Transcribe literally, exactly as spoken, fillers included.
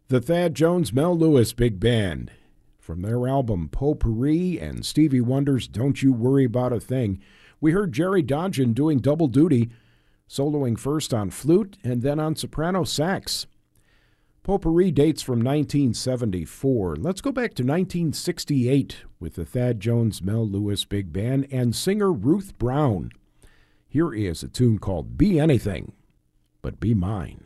The Thad Jones Mel Lewis Big Band. From their album Potpourri and Stevie Wonder's Don't You Worry About a Thing, we heard Jerry Dodgen doing double duty, soloing first on flute and then on soprano sax. Potpourri dates from nineteen seventy-four. Let's go back to nineteen sixty-eight with the Thad Jones Mel Lewis Big Band and singer Ruth Brown. Here is a tune called Be Anything But Be Mine.